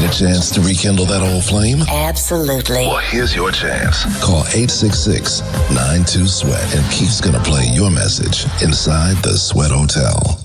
a chance to rekindle that old flame? Absolutely. Well, here's your chance. Call 866-92-SWEAT and Keith's gonna play your message inside the Sweat Hotel.